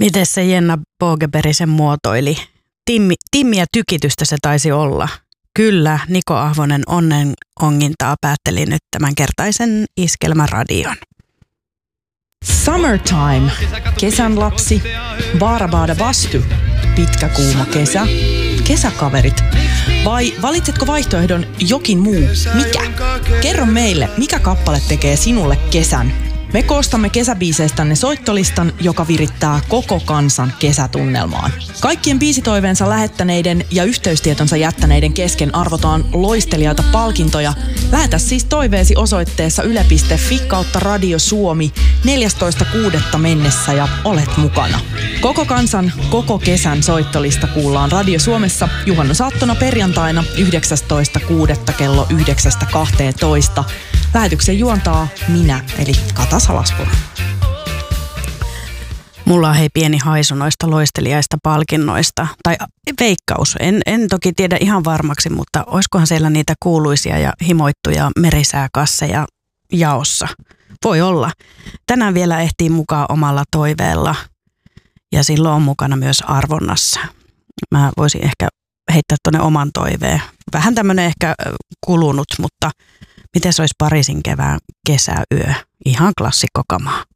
Miten se Jenna Bogeberg sen muotoili? Timmiä tykitystä se taisi olla. Kyllä, Niko Ahvonen onnen ongintaa päätteli nyt tämänkertaisen Iskelmäradion. Summertime, kesän lapsi, Baarabaada Bastu, pitkä kuuma kesä, kesäkaverit. Vai valitsetko vaihtoehdon jokin muu? Mikä? Kerro meille, mikä kappale tekee sinulle kesän? Me koostamme kesäbiiseistänne soittolistan, joka virittää koko kansan kesätunnelmaan. Kaikkien biisitoiveensa lähettäneiden ja yhteystietonsa jättäneiden kesken arvotaan loistelijaita palkintoja. Lähetä siis toiveesi osoitteessa yle.fi/Radio Suomi 14.6. mennessä ja olet mukana. Koko kansan, koko kesän soittolista kuullaan Radio Suomessa juhannusaattona perjantaina 19.6. kello 9.12. Lähetyksen juontaa minä, eli Kata Salaspuro. Mulla on pieni haisu noista loistelijaista palkinnoista. Tai veikkaus. En toki tiedä ihan varmaksi, mutta olisikohan siellä niitä kuuluisia ja himoittuja merisääkasseja jaossa. Voi olla. Tänään vielä ehtii mukaan omalla toiveella ja silloin on mukana myös arvonnassa. Mä voisin ehkä heittää tuonne oman toiveen. Vähän tämmönen ehkä kulunut, mutta miten se olisi Pariisin kevään kesäyö? Ihan klassikkokamaa.